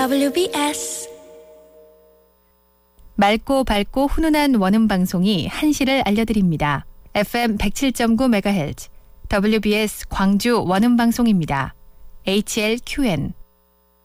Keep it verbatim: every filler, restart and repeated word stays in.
더블유비에스 맑고 밝고 훈훈한 원음 방송이 한시를 알려드립니다. 에프엠 백칠 점 구 메가헤르츠 더블유비에스 광주 원음 방송입니다. 에이치엘큐엔